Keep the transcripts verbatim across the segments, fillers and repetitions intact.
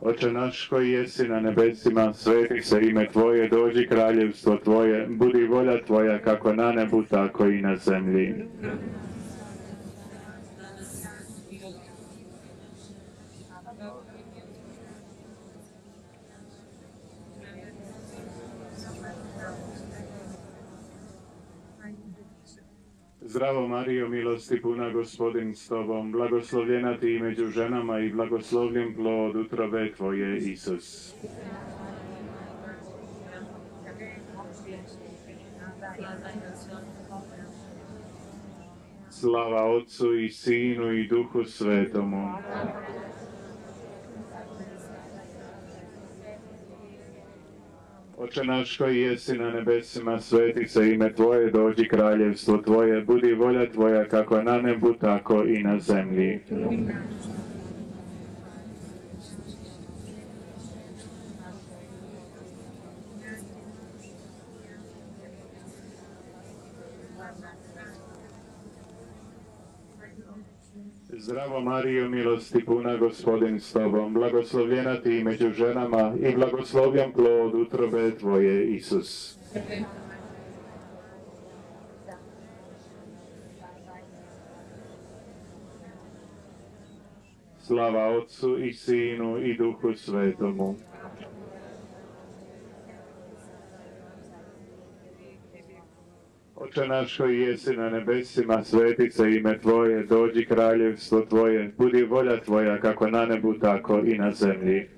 Oče naš koji jesi na nebesima, sveti se ime Tvoje, dođi kraljevstvo Tvoje, budi volja Tvoja kako na nebu, tako i na zemlji. Zdravo Marijo, milosti puna, Gospodin s Tobom, blagoslovljena Ti među ženama i blagoslovljen plod utrobe Tvoje, Isus. Slava Otcu i Sinu i Duhu Svetomu. Oče naš koji jesi na nebesima, sveti se ime Tvoje, dođi kraljevstvo Tvoje, budi volja Tvoja kako na nebu, tako i na zemlji. Zdravo Marijo, milosti puna, Gospodin s Tobom, blagoslovljena Ti među ženama i blagoslovljen plod utrobe Tvoje, Isus. Slava Otcu i Sinu i Duhu Svetomu. Oče naš koji jesi na nebesima, sveti se ime Tvoje, dođi kraljevstvo Tvoje, budi volja Tvoja kako na nebu, tako i na zemlji.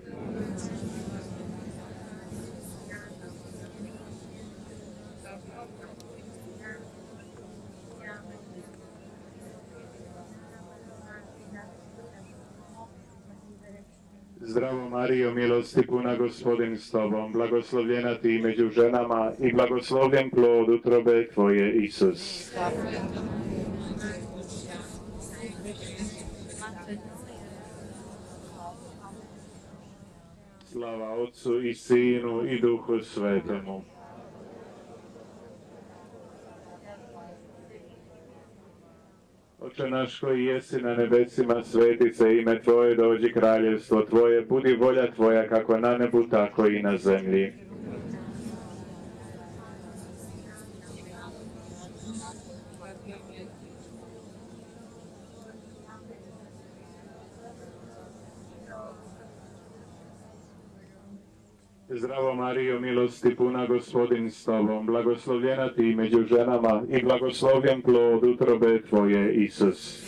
Zdravo Marijo, milosti puna, Gospodin s Tobom, blagoslovljena Ti među ženama i blagoslovljen plod utrobe Tvoje, Isus. Slava Otcu i Sinu i Duhu Svetomu. Oče naš koji jesi na nebesima, sveti se ime Tvoje, dođi kraljevstvo Tvoje, budi volja Tvoja kako na nebu, tako i na zemlji. Zdravo Marijo, milosti puna, Gospodin s Tobom, blagoslovljena Ti među ženama i blagoslovljen plod utrobe Tvoje, Isus.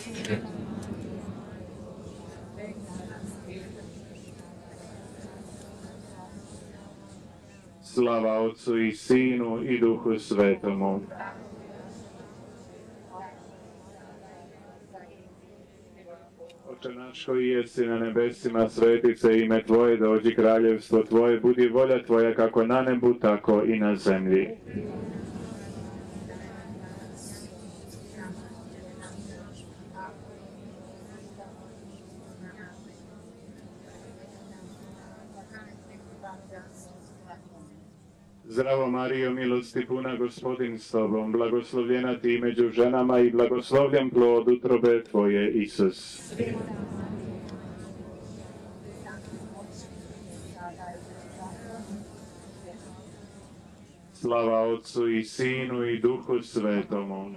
Slava Otcu i Sinu i Duhu Svetomu. Oče naš koji jesi na nebesima, sveti se ime Tvoje, dođi kraljevstvo Tvoje, budi volja Tvoja kako na nebu, tako i na zemlji. Zdravo Marijo, milosti puna, Gospodin s Tobom, blagoslovljena Ti među ženama i blagoslovljen plod utrobe Tvoje, Isus. Slava Otcu i Sinu i Duhu Svetomu.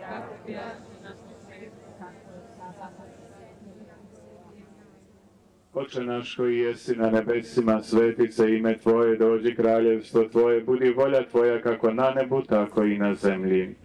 Oče naš koji jesi na nebesima, sveti se ime Tvoje, dođi kraljevstvo Tvoje, budi volja Tvoja kako na nebu, tako i na zemlji.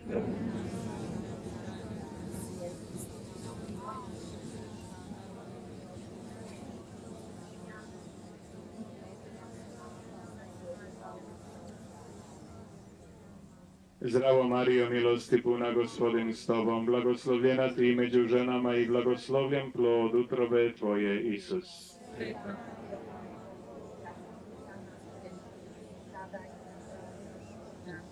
Zdravo Marijo, milosti puna, Gospodin s Tobom, blagoslovljena Ti među ženama i blagoslovljen plod utrobe Tvoje, Isus.